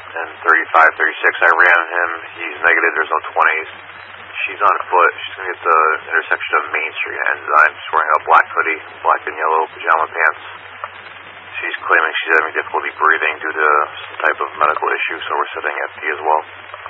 And 35, 36, I ran him. He's negative. There's no 20s. She's on foot. She's going to get the intersection of Main Street and Ensign. She's wearing a black hoodie, black and yellow pajama pants. She's claiming she's having difficulty breathing due to some type of medical issue, so we're setting FD as well.